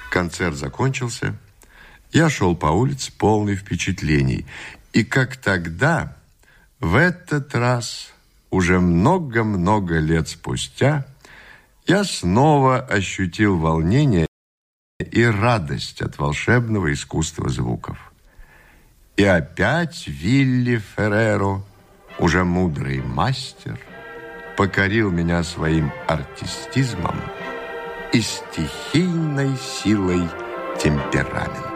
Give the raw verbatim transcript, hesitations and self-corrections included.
Концерт закончился. Я шел по улице, полный впечатлений. И как тогда, в этот раз, уже много-много лет спустя, я снова ощутил волнение и радость от волшебного искусства звуков. И опять Вилли Ферреро, уже мудрый мастер, покорил меня своим артистизмом и стихийной силой темперамента.